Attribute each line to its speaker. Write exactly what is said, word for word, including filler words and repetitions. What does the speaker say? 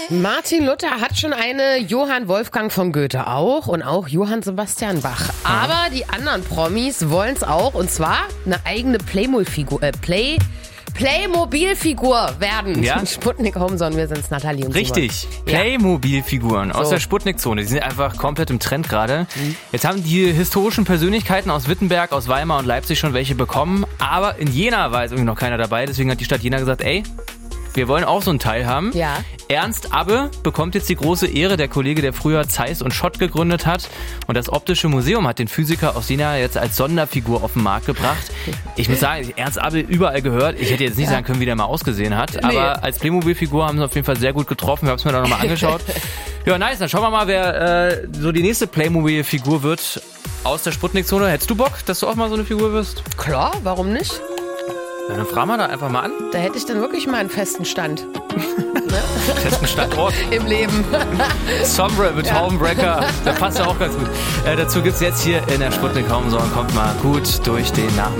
Speaker 1: Martin Luther hat schon eine, Johann Wolfgang von Goethe auch und auch Johann Sebastian Bach. Aber die anderen Promis wollen es auch, und zwar eine eigene Playmobil-Figur, äh, Play... Playmobil-Figur werden.
Speaker 2: Ja?
Speaker 1: Sputnik Homeson, wir sind's, Nathalie und
Speaker 2: Richtig,
Speaker 1: Simon.
Speaker 2: Playmobil-Figuren aus
Speaker 1: So.
Speaker 2: der Sputnik-Zone. Die sind einfach komplett im Trend gerade. Mhm. Jetzt haben die historischen Persönlichkeiten aus Wittenberg, aus Weimar und Leipzig schon welche bekommen, aber in Jena war jetzt irgendwie noch keiner dabei. Deswegen hat die Stadt Jena gesagt, ey, wir wollen auch so ein Teil haben.
Speaker 1: Ja.
Speaker 2: Ernst Abbe bekommt jetzt die große Ehre, der Kollege, der früher Zeiss und Schott gegründet hat. Und das Optische Museum hat den Physiker aus Jena jetzt als Sonderfigur auf den Markt gebracht. Ich muss sagen, Ernst Abbe überall gehört. Ich hätte jetzt nicht ja. sagen können, wie der mal ausgesehen hat. Aber nee. als Playmobil-Figur haben sie auf jeden Fall sehr gut getroffen. Ich habe es mir da nochmal angeschaut. Ja, nice. Dann schauen wir mal, wer äh, so die nächste Playmobil-Figur wird aus der Sputnik-Zone. Hättest du Bock, dass du auch mal so eine Figur wirst?
Speaker 1: Klar, warum nicht?
Speaker 2: Ja, dann fragen wir da einfach mal an.
Speaker 1: Da hätte ich dann wirklich mal einen festen Stand.
Speaker 2: Ne? Festen Standort.
Speaker 1: Im Leben.
Speaker 2: Sombre mit
Speaker 1: ja.
Speaker 2: Haubenbreaker. Da passt ja auch ganz gut. Äh, dazu gibt's jetzt hier in der Sputnik Homeson. Kommt mal gut durch den Nachmittag.